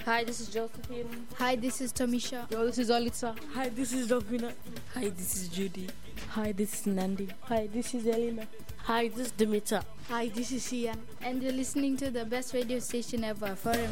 Hi, this is Josephine. Hi, this is Tamisha. Yo, this is Olitsa. Hi, this is Dovina. Hi, this is Judy. Hi, this is Nandi. Hi, this is Elena. Hi, this is Dimitra. Hi, this is Ian. And you're listening to the best radio station ever, Forum